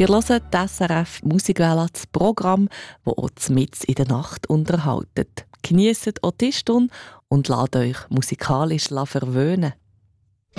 Ihr hört das SRF Musikwelle, das Programm, das euch mitten in der Nacht unterhaltet. Genießt auch die Stunde und lasst euch musikalisch verwöhnen.